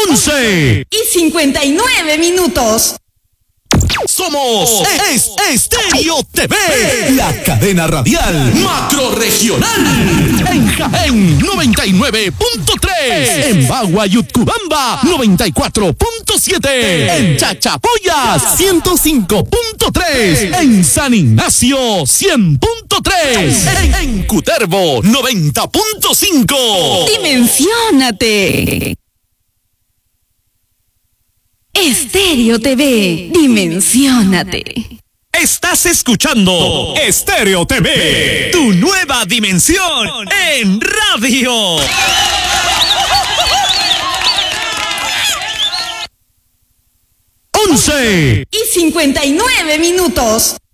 11:59. Somos Estéreo TV, la cadena radial macrorregional. En Jaén, 99.3. En Bagua, Yutcubamba, 94.7. En Chachapoyas, 105.3. En San Ignacio, 100.3. En Cutervo, 90.5. Dimensiónate. Estéreo TV, dimensiónate. Estás escuchando Estéreo TV, tu nueva dimensión en radio. 11:59.